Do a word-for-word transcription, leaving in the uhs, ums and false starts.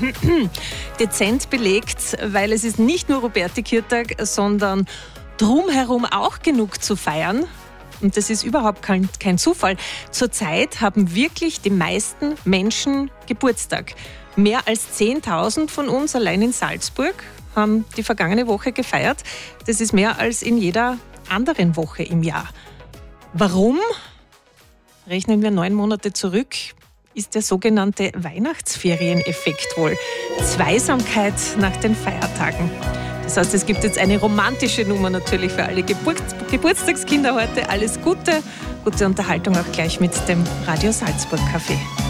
dezent belegt, weil es ist nicht nur Roberti-Kirtag, sondern drumherum auch genug zu feiern. Und das ist überhaupt kein, kein Zufall. Zurzeit haben wirklich die meisten Menschen Geburtstag. Mehr als zehntausend von uns allein in Salzburg haben die vergangene Woche gefeiert. Das ist mehr als in jeder anderen Woche im Jahr. Warum? Rechnen wir neun Monate zurück, ist der sogenannte Weihnachtsferieneffekt wohl. Zweisamkeit nach den Feiertagen. Das heißt, es gibt jetzt eine romantische Nummer natürlich für alle Geburt- Geburtstagskinder heute. Alles Gute, gute Unterhaltung auch gleich mit dem Radio Salzburg Café.